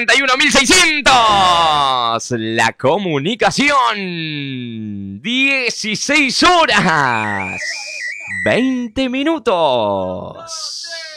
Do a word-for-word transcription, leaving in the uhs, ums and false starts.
treinta y uno mil seiscientos. La comunicación. dieciséis horas. veinte minutos.